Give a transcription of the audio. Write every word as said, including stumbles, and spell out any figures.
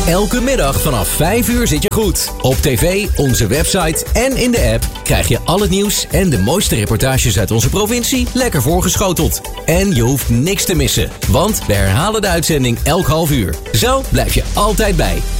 Elke middag vanaf vijf uur zit je goed. Op tv, onze website en in de app krijg je al het nieuws en de mooiste reportages uit onze provincie lekker voorgeschoteld. En je hoeft niks te missen, want we herhalen de uitzending elk half uur. Zo blijf je altijd bij.